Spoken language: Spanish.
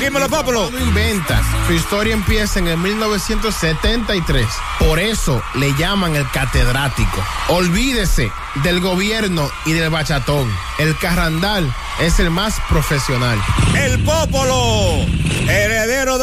Dímelo, Popolo. No inventas. Su historia empieza en el 1973. Por eso le llaman el catedrático. Olvídese del gobierno y del bachatón. El carrandal es el más profesional. El Popolo, heredero de